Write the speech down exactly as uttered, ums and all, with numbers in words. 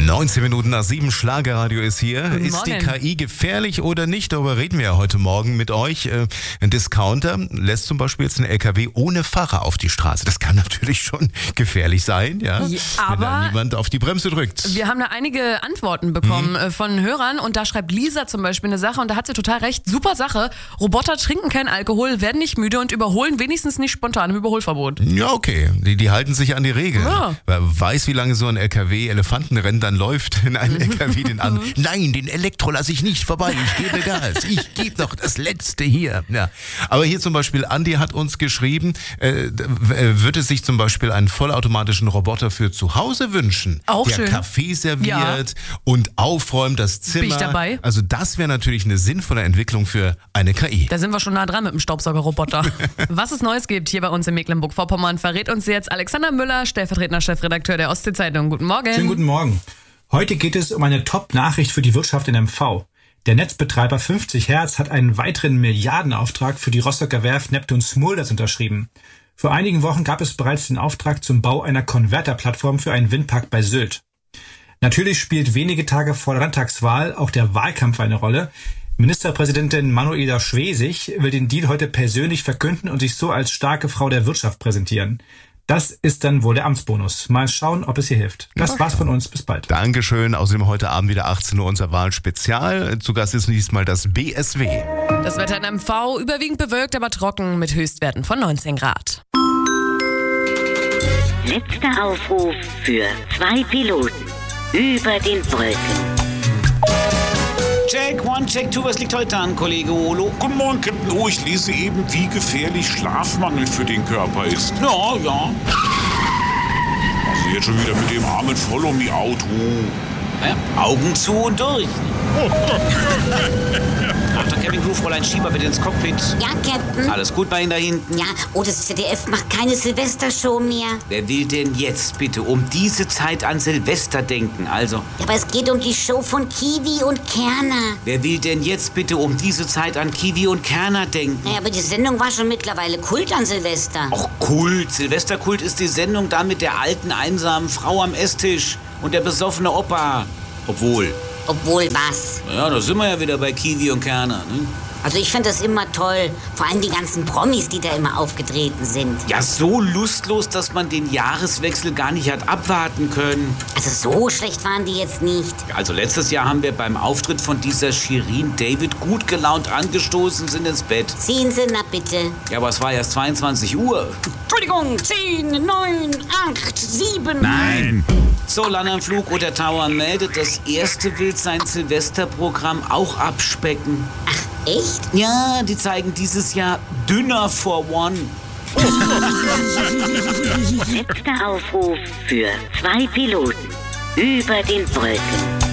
neunzehn Minuten nach sieben, Schlagerradio ist hier. Guten Ist Morgen. die K I gefährlich oder nicht? Darüber reden wir ja heute Morgen mit euch. Ein Discounter lässt zum Beispiel jetzt einen L K W ohne Fahrer auf die Straße. Das kann natürlich schon gefährlich sein, ja, Ja, wenn aber da niemand auf die Bremse drückt. wir haben da einige Antworten bekommen mhm. von Hörern und da schreibt Lisa zum Beispiel eine Sache und da hat sie total recht. Super Sache. Roboter trinken keinen Alkohol, werden nicht müde und überholen wenigstens nicht spontan im Überholverbot. Ja, okay. Die, die halten sich an die Regeln. Ja. Wer weiß, wie lange so ein L K W Elefantenrennen dann läuft in einem L K W den an. Nein, den Elektro lasse ich nicht vorbei. Ich gebe Gas. Ich gebe noch das Letzte hier. Ja. Aber hier zum Beispiel, Andi hat uns geschrieben, äh, würde sich zum Beispiel einen vollautomatischen Roboter für zu Hause wünschen. Auch der schön. Kaffee serviert Ja. und aufräumt das Zimmer. Bin ich dabei. Also das wäre natürlich eine sinnvolle Entwicklung für eine K I. Da sind wir schon nah dran mit dem Staubsaugerroboter. Was es Neues gibt hier bei uns in Mecklenburg-Vorpommern, verrät uns jetzt Alexander Müller, stellvertretender Chefredakteur der Ostsee-Zeitung. Guten Morgen. Schönen guten Morgen. Heute geht es um eine Top-Nachricht für die Wirtschaft in M V. Der Netzbetreiber fünfzig Hertz hat einen weiteren Milliardenauftrag für die Rostocker Werft Neptun Smulders unterschrieben. Vor einigen Wochen gab es bereits den Auftrag zum Bau einer Konverterplattform für einen Windpark bei Sylt. Natürlich spielt wenige Tage vor der Landtagswahl auch der Wahlkampf eine Rolle. Ministerpräsidentin Manuela Schwesig will den Deal heute persönlich verkünden und sich so als starke Frau der Wirtschaft präsentieren. Das ist dann wohl der Amtsbonus. Mal schauen, ob es ihr hilft. Das war's von uns. Bis bald. Dankeschön. Außerdem heute Abend wieder achtzehn Uhr unser Wahlspezial. Zu Gast ist diesmal das B S W. Das Wetter in M V überwiegend bewölkt, aber trocken mit Höchstwerten von neunzehn Grad. Letzter Aufruf für zwei Piloten über den Brücken. Check, one, check, two, was liegt heute an, Kollege Olo? Guten Morgen, Captain O. Ich lese eben, wie gefährlich Schlafmangel für den Körper ist. Ja, ja. Also jetzt schon wieder mit dem armen Follow-me-Auto. ja. Augen zu und durch. Doktor Kevin Groove, Fräulein Schieber, bitte ins Cockpit. Ja, Captain. Alles gut bei Ihnen da hinten? Ja, oh, das Z D F macht keine Silvestershow mehr. Wer will denn jetzt bitte um diese Zeit an Silvester denken? Also, Ja, aber es geht um die Show von Kiwi und Kerner. wer will denn jetzt bitte um diese Zeit an Kiwi und Kerner denken? Naja, aber die Sendung war schon mittlerweile Kult an Silvester. Och, Kult. Silvesterkult ist die Sendung da mit der alten, einsamen Frau am Esstisch und der besoffene Opa. Obwohl, Obwohl was? ja, da sind wir ja wieder bei Kiwi und Kerner, ne? Also ich finde das immer toll. Vor allem die ganzen Promis, die da immer aufgetreten sind. Ja, so lustlos, dass man den Jahreswechsel gar nicht hat abwarten können. Also so schlecht waren die jetzt nicht. Also letztes Jahr haben wir beim Auftritt von dieser Shirin David gut gelaunt angestoßen, sind ins Bett. Ziehen Sie, na bitte. Ja, aber es war erst zweiundzwanzig Uhr. Entschuldigung, zehn, neun, acht, sieben. Nein! So, Landenflug oder Tower meldet, das erste will sein Silvesterprogramm auch abspecken. Ach, echt? Ja, die zeigen dieses Jahr Dinner for One. Letzter Aufruf für zwei Piloten über den Brücken.